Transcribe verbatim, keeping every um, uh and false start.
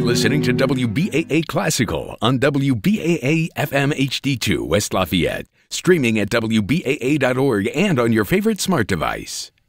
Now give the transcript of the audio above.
You're listening to W B A A Classical on W B A A F M H D two West Lafayette. Streaming at W B A A dot org and on your favorite smart device.